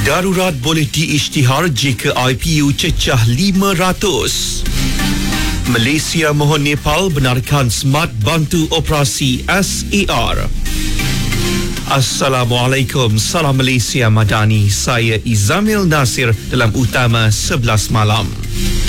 Darurat boleh diisytihar jika IPU cecah 500. Malaysia mohon Nepal benarkan Smart bantu operasi SAR. Assalamualaikum, salam Malaysia Madani. Saya Izamil Nasir dalam Utama 11 malam.